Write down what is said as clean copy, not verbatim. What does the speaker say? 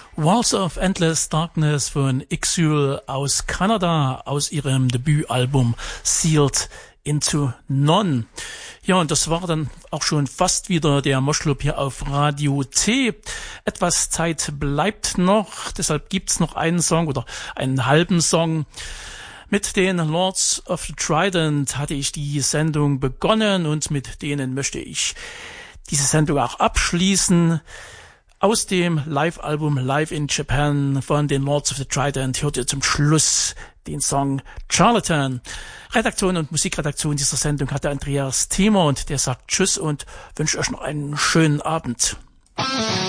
Walls of Endless Darkness von Exile aus Kanada, aus ihrem Debütalbum Sealed into None. Ja, und das war dann auch schon fast wieder der Moschlup hier auf Radio T. Etwas Zeit bleibt noch, deshalb gibt's noch einen Song oder einen halben Song. Mit den Lords of the Trident hatte ich die Sendung begonnen und mit denen möchte ich diese Sendung auch abschließen. Aus dem Live-Album Live in Japan von den Lords of the Trident hört ihr zum Schluss den Song Charlatan. Redaktion und Musikredaktion dieser Sendung hatte Andreas Thiemer und der sagt Tschüss und wünscht euch noch einen schönen Abend.